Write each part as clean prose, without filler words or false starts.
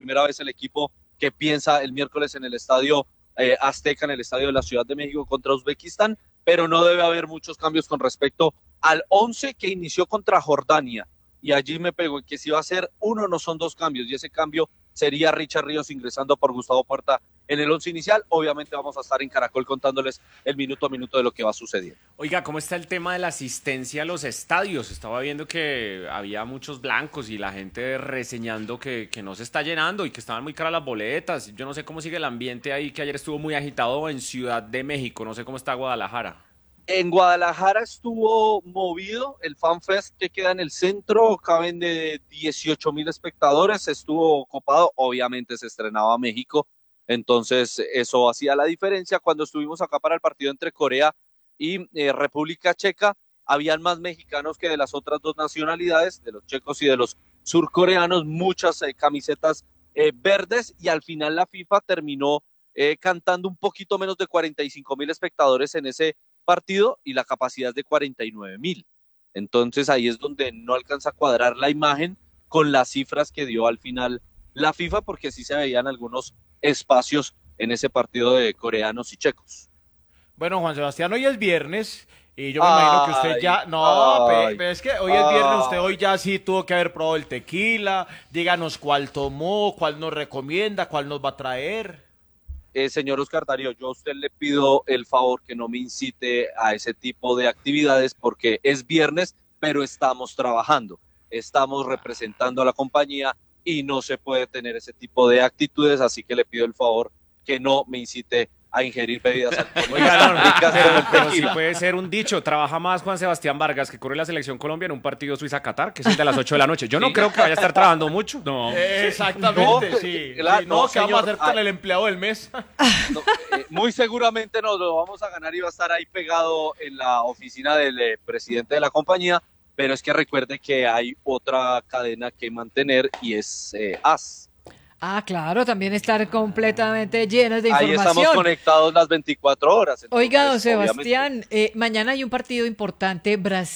primera vez el equipo que piensa el miércoles en el estadio Azteca, en el estadio de la Ciudad de México contra Uzbekistán, pero no debe haber muchos cambios con respecto al 11 que inició contra Jordania. Y allí me pego en que si va a ser uno, no son dos cambios, y ese cambio sería Richard Ríos ingresando por Gustavo Puerta en el 11 inicial. Obviamente vamos a estar en Caracol contándoles el minuto a minuto de lo que va a suceder. Oiga, ¿cómo está el tema de la asistencia a los estadios? Estaba viendo que había muchos blancos y la gente reseñando que no se está llenando y que estaban muy caras las boletas. Yo no sé cómo sigue el ambiente ahí, que ayer estuvo muy agitado en Ciudad de México. No sé cómo está Guadalajara. En Guadalajara estuvo movido el FanFest que queda en el centro, caben de 18,000 espectadores, estuvo copado, obviamente se estrenaba México, entonces eso hacía la diferencia. Cuando estuvimos acá para el partido entre Corea y República Checa, habían más mexicanos que de las otras dos nacionalidades, de los checos y de los surcoreanos, muchas camisetas verdes, y al final la FIFA terminó cantando un poquito menos de 45,000 espectadores en ese partido y la capacidad de 49,000. Entonces ahí es donde no alcanza a cuadrar la imagen con las cifras que dio al final la FIFA, porque sí se veían algunos espacios en ese partido de coreanos y checos. Bueno, Juan Sebastián, hoy es viernes y yo me imagino que usted ya... No, pero es que hoy es viernes, usted hoy ya sí tuvo que haber probado el tequila. Díganos cuál tomó, cuál nos recomienda, cuál nos va a traer. Señor Oscar Darío, yo a usted le pido el favor que no me incite a ese tipo de actividades porque es viernes, pero estamos trabajando, estamos representando a la compañía y no se puede tener ese tipo de actitudes, así que le pido el favor que no me incite a ingerir bebidas alcohólicas como el Pero sí tequila. puede ser un dicho. Trabaja más Juan Sebastián Vargas, que corre la selección Colombia en un partido Suiza-Qatar, que es el de las 8 de la noche. Yo no creo que vaya a estar trabajando mucho. No. Exactamente, No, sí. claro, Sí, no, no, ¿qué vamos a señor. hacer con el empleado del mes? No, muy seguramente nos lo vamos a ganar y va a estar ahí pegado en la oficina del presidente de la compañía, pero es que recuerde que hay otra cadena que mantener y es AS. Ah, claro, también estar completamente llenos de Ahí información. estamos conectados las 24 horas. Entonces, Oiga, don obviamente, Sebastián, mañana hay un partido importante,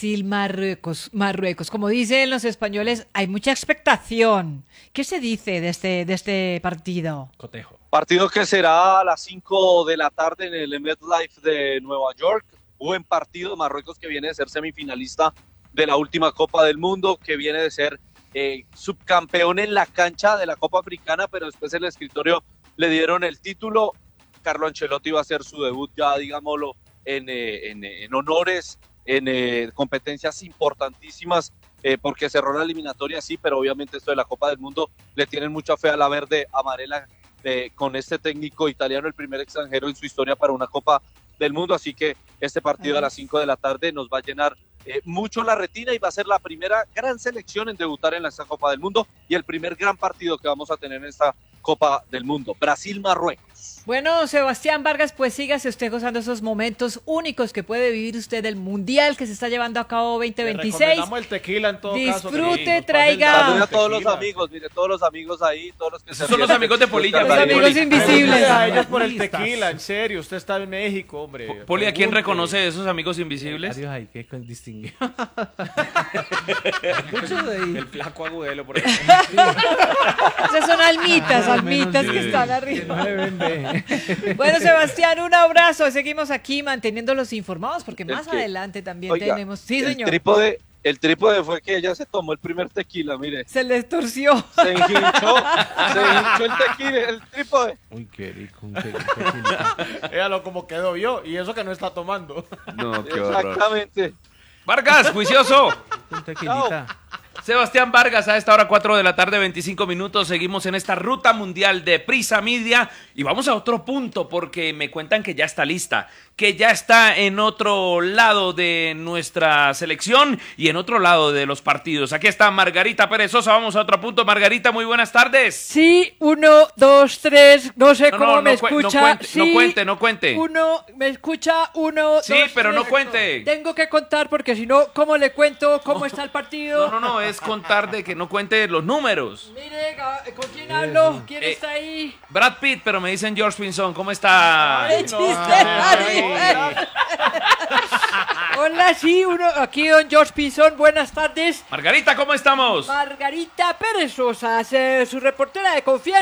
Brasil-Marruecos. Como dicen los españoles, hay mucha expectación. ¿Qué se dice de este partido? Cotejo. partido que será a las 5 de la tarde en el MetLife de Nueva York. Buen partido, Marruecos que viene de ser semifinalista de la última Copa del Mundo, que viene de ser subcampeón en la cancha de la Copa Africana, pero después en el escritorio le dieron el título. Carlo Ancelotti va a hacer su debut ya, digámoslo, en honores, en competencias importantísimas, porque cerró la eliminatoria, sí, pero obviamente esto de la Copa del Mundo le tienen mucha fe a la verde amarela con este técnico italiano, el primer extranjero en su historia para una Copa del Mundo, así que este partido a las 5 de la tarde nos va a llenar mucho la retina y va a ser la primera gran selección en debutar en esta Copa del Mundo y el primer gran partido que vamos a tener en esta Copa del Mundo, Brasil-Marruecos. Bueno, Sebastián Vargas, pues sígase usted gozando esos momentos únicos que puede vivir usted del Mundial que se está llevando a cabo 2026. Le recomendamos el tequila en todo caso. Disfrute, traiga. Saludos a todos los amigos, mire, todos los amigos ahí, todos los que se Son los amigos de Polilla. Los amigos invisibles. A ellos por el tequila, en serio, usted está en México, hombre. Poli, ¿a quién Pregunte. reconoce de esos amigos invisibles? Adiós, ay, qué distinguido. El flaco Agudelo, por ejemplo. Esas son almitas Menos que sí. están Que arriba. no le ven, ve. Bueno, Sebastián, un abrazo. Seguimos aquí manteniéndolos informados porque Es más que, adelante también oiga, tenemos. Sí, señor. El trípode fue que ella se tomó el primer tequila, mire. Se les torció. Se hinchó el tequila, el trípode. Uy, qué rico, qué tequila. Véalo como quedó yo, y eso que no está tomando. No, qué horror. Exactamente. Vargas, juicioso. Un tequilita. Sebastián Vargas, a esta hora 4 de la tarde, 25 minutos. Seguimos en esta ruta mundial de Prisa Media. Y vamos a otro punto porque me cuentan que ya está lista, que ya está en otro lado de nuestra selección y en otro lado de los partidos. Aquí está Margarita Pérez Sosa. Vamos a otro punto. Margarita, muy buenas tardes. Sí, 1, 2, 3. No sé cómo me escucha. No cuente. Uno, me escucha. 1, Sí, 2, pero 3. no cuente. Tengo que contar porque si no, ¿cómo le cuento cómo está el partido? No, es contar de que no cuente los números. Mire, ¿con quién hablo? ¿Quién está ahí? Brad Pitt, pero me dicen George Pinzón. ¿Cómo está? ¡Qué chiste, Ari! Hola, sí, aquí don George Pinzón, buenas tardes. Margarita, ¿cómo estamos? Margarita Pérez Sosa, su reportera de confianza.